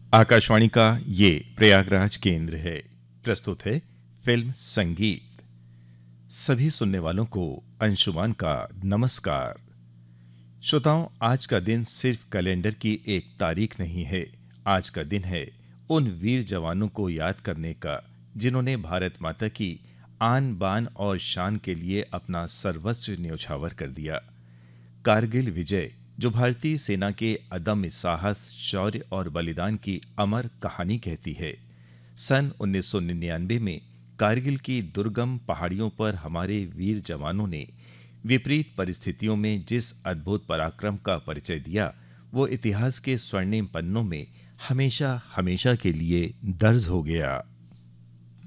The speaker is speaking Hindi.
आकाशवाणी का ये प्रयागराज केंद्र है। प्रस्तुत है फिल्म संगीत। सभी सुनने वालों को अंशुमान का नमस्कार। श्रोताओं, आज का दिन सिर्फ कैलेंडर की एक तारीख नहीं है। आज का दिन है उन वीर जवानों को याद करने का जिन्होंने भारत माता की आन बान और शान के लिए अपना सर्वस्व न्यौछावर कर दिया। कारगिल विजय, जो भारतीय सेना के अदम्य साहस, शौर्य और बलिदान की अमर कहानी कहती है। सन 1999 में कारगिल की दुर्गम पहाड़ियों पर हमारे वीर जवानों ने विपरीत परिस्थितियों में जिस अद्भुत पराक्रम का परिचय दिया, वो इतिहास के स्वर्णिम पन्नों में हमेशा हमेशा के लिए दर्ज हो गया।